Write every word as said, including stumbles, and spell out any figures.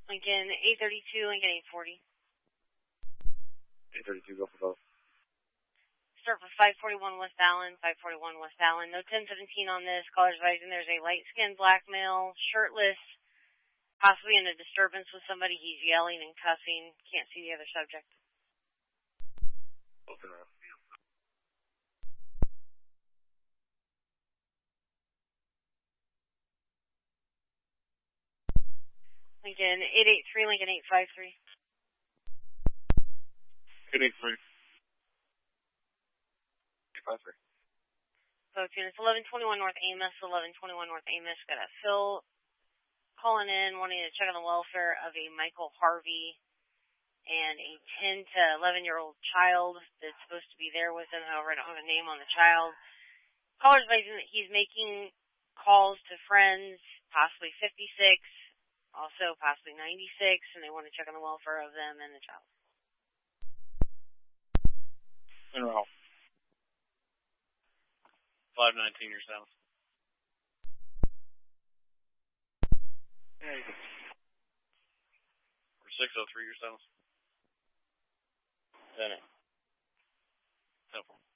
Lincoln eight thirty-two, Lincoln eight forty. eight thirty-two, go for both. Start for five forty-one West Allen, five forty-one West Allen. No ten seventeen on this. Caller's advising there's a light-skinned black male, shirtless, possibly in a disturbance with somebody. He's yelling and cussing. Can't see the other subject. Open route. Lincoln eight eight three, Lincoln eight five three. eight eight three. eight five three. Both units, eleven twenty-one North Amos, eleven twenty-one North Amos. Got a Phil calling in, wanting to check on the welfare of a Michael Harvey and a ten to eleven-year-old child that's supposed to be there with him. However, I don't have a name on the child. Caller's advising that he's making calls to friends, possibly fifty-six, also possibly ninety-six, and they want to check on the welfare of them and the child. In row. five nineteen, your south. Hey. Or six oh three, your south. Ten. No problem.